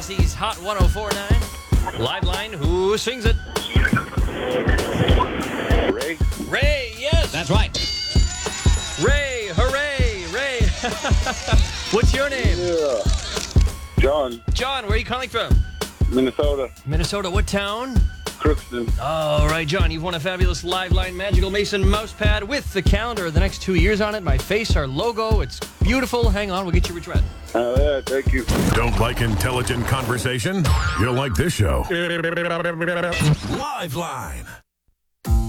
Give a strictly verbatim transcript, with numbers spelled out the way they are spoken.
He's Hot one oh four point nine. Live line, who sings it? Ray? Ray, yes. That's right. Ray, hooray, Ray. What's your name? Yeah. John, John, where are you calling from? Minnesota. Minnesota, what town? Crookston. All right, John, you've won a fabulous Live Line Magical Mason mouse pad with the calendar of the next two years on it. My face, our logo. It's beautiful. Hang on, we'll get you retread. Oh, yeah, thank you. Don't like intelligent conversation? You'll like this show. Live Line.